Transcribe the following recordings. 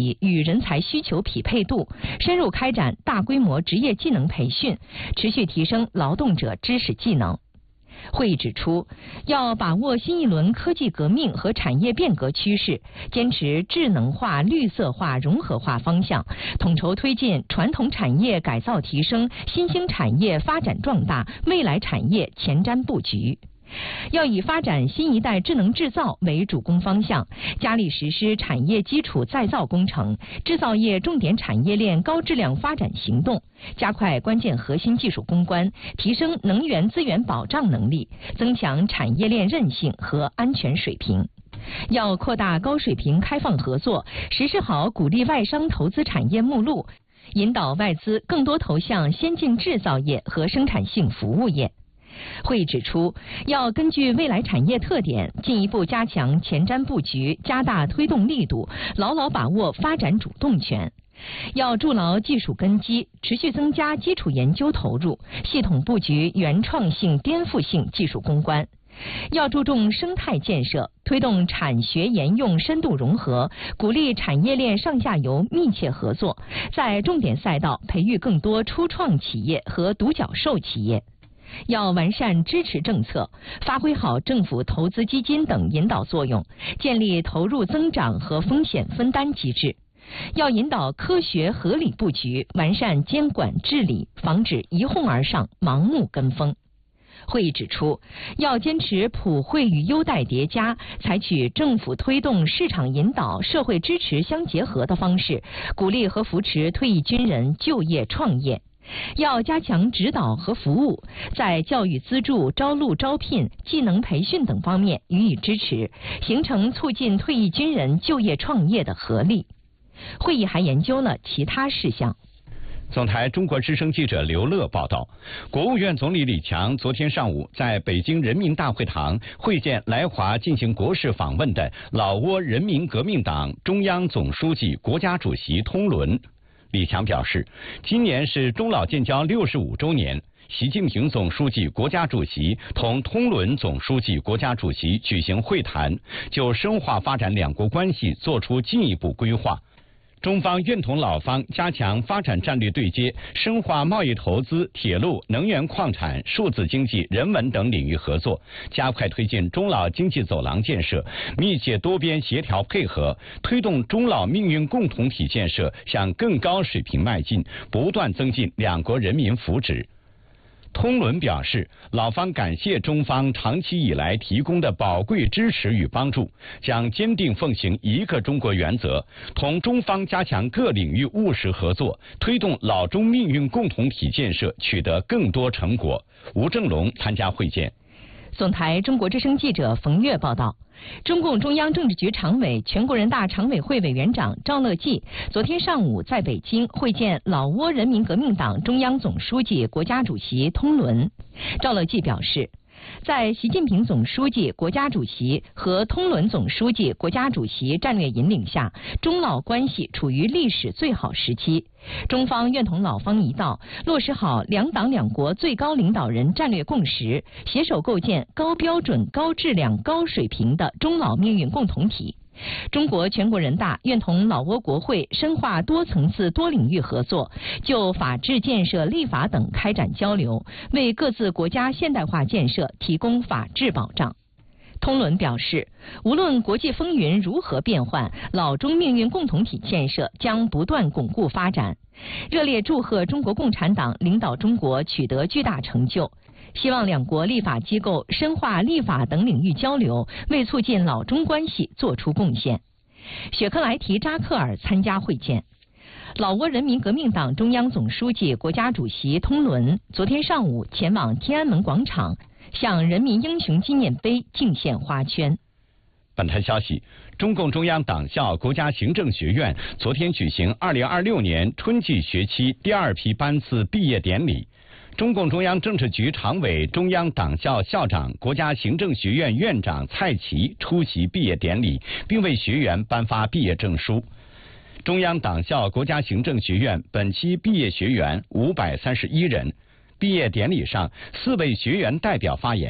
题与人才需求匹配度，深入开展大规模职业技能培训，持续提升劳动者知识技能。会议指出，要把握新一轮科技革命和产业变革趋势，坚持智能化、绿色化、融合化方向，统筹推进传统产业改造提升、新兴产业发展壮大、未来产业前瞻布局。要以发展新一代智能制造为主攻方向，加力实施产业基础再造工程、制造业重点产业链高质量发展行动，加快关键核心技术攻关，提升能源资源保障能力，增强产业链韧性和安全水平。要扩大高水平开放合作，实施好鼓励外商投资产业目录，引导外资更多投向先进制造业和生产性服务业。会议指出，要根据未来产业特点，进一步加强前瞻布局，加大推动力度，牢牢把握发展主动权。要筑牢技术根基，持续增加基础研究投入，系统布局原创性、颠覆性技术攻关。要注重生态建设，推动产学研用深度融合，鼓励产业链上下游密切合作，在重点赛道培育更多初创企业和独角兽企业。要完善支持政策，发挥好政府投资基金等引导作用，建立投入增长和风险分担机制。要引导科学合理布局，完善监管治理，防止一哄而上、盲目跟风。会议指出，要坚持普惠与优待叠加，采取政府推动、市场引导、社会支持相结合的方式，鼓励和扶持退役军人就业创业。要加强指导和服务，在教育资助、招录招聘、技能培训等方面予以支持，形成促进退役军人就业创业的合力。会议还研究了其他事项。 总台中国之声记者刘乐报道，国务院总理李强昨天上午在北京人民大会堂会见来华进行国事访问的老挝人民革命党中央总书记、国家主席通伦。李强表示，今年是中老建交65周年，习近平总书记、国家主席同通伦总书记、国家主席举行会谈，就深化发展两国关系作出进一步规划。中方愿同老方加强发展战略对接，深化贸易投资、铁路、能源矿产、数字经济、人文等领域合作，加快推进中老经济走廊建设，密切多边协调配合，推动中老命运共同体建设向更高水平迈进，不断增进两国人民福祉。通伦表示，老方感谢中方长期以来提供的宝贵支持与帮助，将坚定奉行一个中国原则，同中方加强各领域务实合作，推动老中命运共同体建设取得更多成果。吴正龙参加会见。 总台中国之声记者冯月报道，中共中央政治局常委、全国人大常委会委员长赵乐际昨天上午在北京会见老挝人民革命党中央总书记、国家主席通伦。赵乐际表示，在习近平总书记、国家主席和通伦总书记、国家主席战略引领下，中老关系处于历史最好时期。中方愿同老方一道，落实好两党两国最高领导人战略共识，携手构建高标准、高质量、高水平的中老命运共同体。中国全国人大愿同老挝国会深化多层次多领域合作，就法治建设、立法等开展交流，为各自国家现代化建设提供法治保障。通伦表示，无论国际风云如何变幻，老中命运共同体建设将不断巩固发展。热烈祝贺中国共产党领导中国取得巨大成就，希望两国立法机构深化立法等领域交流，为促进老中关系作出贡献。雪克莱提扎克尔参加会见。老挝人民革命党中央总书记、国家主席通伦昨天上午前往天安门广场，向人民英雄纪念碑敬献花圈。 本台消息，中共中央党校国家行政学院昨天举行2026年春季学期第2批班次毕业典礼。中共中央政治局常委、中央党校校长、国家行政学院院长蔡奇出席毕业典礼，并为学员颁发毕业证书。中央党校国家行政学院本期毕业学员531人。毕业典礼上，4位学员代表发言。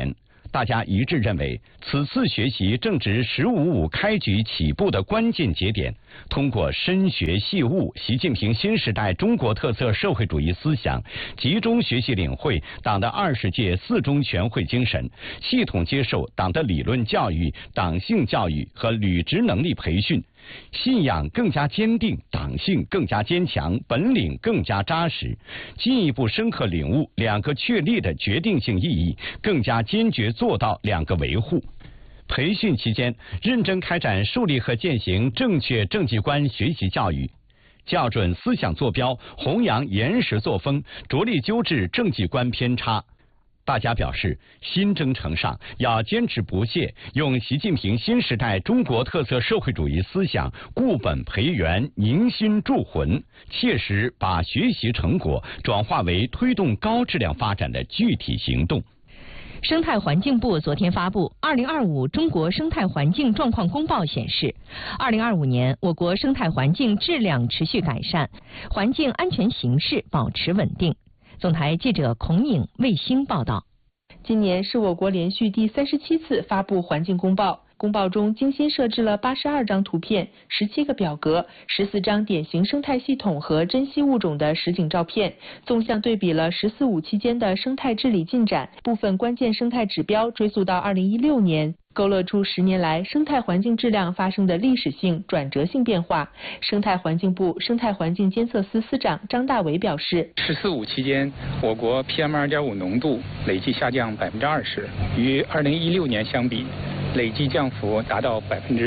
大家一致认为，此次学习正值“15+5”开局起步的关键节点。通过深学细悟习近平新时代中国特色社会主义思想，集中学习领会党的20届4中全会精神，系统接受党的理论教育、党性教育和履职能力培训，信仰更加坚定，党性更加坚强，本领更加扎实，进一步深刻领悟2个确立的决定性意义，更加坚决做到2个维护。培训期间，认真开展树立和践行正确政绩观学习教育，校准思想坐标，弘扬严实作风，着力纠治政绩观偏差。大家表示，新征程上要坚持不懈，用习近平新时代中国特色社会主义思想固本培元、凝心铸魂，切实把学习成果转化为推动高质量发展的具体行动。 生态环境部昨天发布《2025中国生态环境状况公报》显示，2025年我国生态环境质量持续改善，环境安全形势保持稳定。总台记者孔颖、卫星报道。 今年是我国连续第37次发布环境公报。公报中精心设置了82张图片、17个表格、14张典型生态系统和珍稀物种的实景照片，纵向对比了“14+5”期间的生态治理进展，部分关键生态指标追溯到2016年，勾勒出10年来生态环境质量发生的历史性、转折性变化。生态环境部生态环境监测司司长张大伟表示 ，“14+5”期间，我国 PM2.5 浓度累计下降20%，与2016年相比，累计降幅达到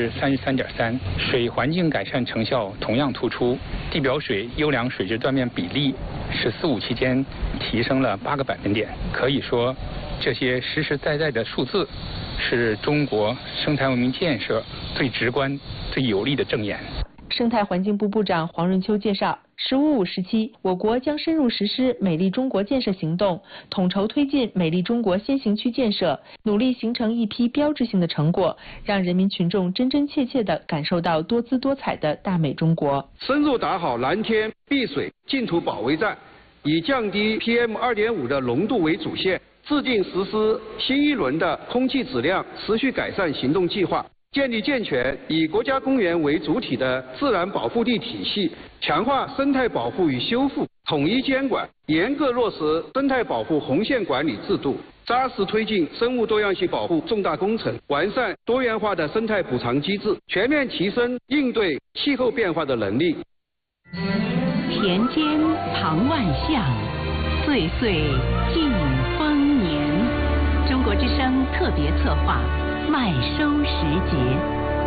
33.3%，水环境改善成效同样突出，地表水优良水质断面比例“14+5”期间提升了8个百分点。可以说，这些实实在在的数字是中国生态文明建设最直观、最有力的证言。 生态环境部部长黄润秋介绍，“15+5”时期，我国将深入实施美丽中国建设行动，统筹推进美丽中国先行区建设，努力形成一批标志性的成果，让人民群众真真切切地感受到多姿多彩的大美中国。 深入打好蓝天、碧水、净土保卫战，以降低 PM2.5 的浓度为主线，制定实施新一轮的空气质量持续改善行动计划，建立健全以国家公园为主体的自然保护地体系，强化生态保护与修复，统一监管，严格落实生态保护红线管理制度，扎实推进生物多样性保护重大工程，完善多元化的生态补偿机制，全面提升应对气候变化的能力。 田间旁万象，岁岁尽丰年。中国之声特别策划麦收时节。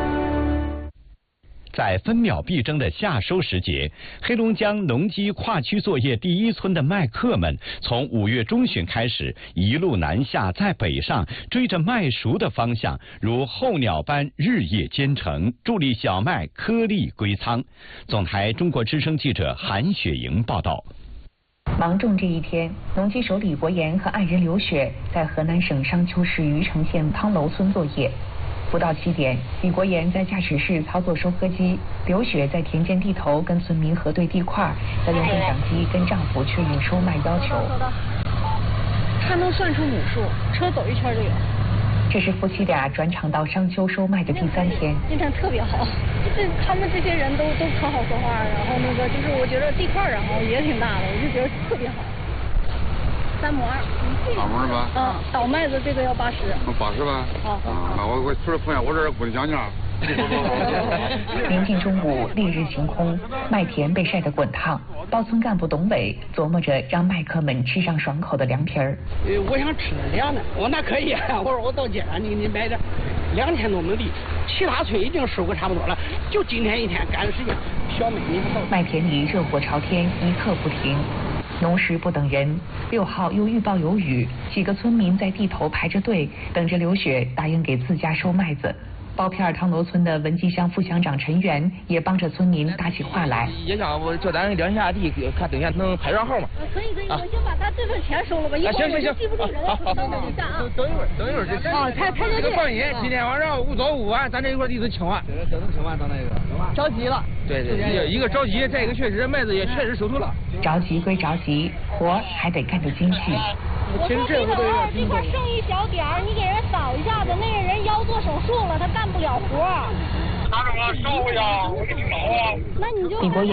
在分秒必争的夏收时节，黑龙江农机跨区作业第1村的麦客们，从5月中旬开始，一路南下，再北上，追着麦熟的方向，如候鸟般日夜兼程，助力小麦颗粒归仓。总台中国之声记者韩雪莹报道。 芒种这一天，农机手李国岩和爱人刘雪在河南省商丘市虞城县汤楼村作业。不到7点，李国岩在驾驶室操作收割机，刘雪在田间地头跟村民核对地块，再用对讲机跟丈夫确认收麦要求。 他能算出亩数，车走一圈就有。 这是夫妻俩转场到商丘收麦的第3天。 今天特别好，他们这些人都可好说话，然后就是我觉得地块然后也挺大的，我就觉得特别好。3亩2。 2亩吧？ 嗯，倒麦子这个要80。 80吧？ 好。 那我除了朋友，我这不能讲价。 临近中午，烈日晴空，麦田被晒得滚烫。包村干部董伟琢磨着让麦客们吃上爽口的凉皮儿。 我想吃凉的，我那可以，我说我到街上你买点，2天都没地，其他村已经收割差不多了，就今天1天赶时间，小麦你不到。 麦田里热火朝天，一刻不停。农时不等人，6号又预报有雨，几个村民在地头排着队，等着刘雪答应给自家收麦子。包片汤楼村的文集乡副乡长陈元也帮着村民搭起话来。 也想我叫咱量下地，看等下能排上号吗？ 可以，我先把他这份钱收了吧，一会儿我就记不住人了。好，等一下啊。 等一会儿。 啊，才这个放心，今天晚上5早5晚，咱这一块地都清完。 这能清完，咱那个着急了。 对，一个着急，再一个确实麦子也确实收透了。 着急归着急，活还得干得精细。 我说李老二这块剩一小点儿，你给人扫一下子，那个人腰做手术了，他干不了活。 拿什么收回去啊？我给你挠啊。 那你就。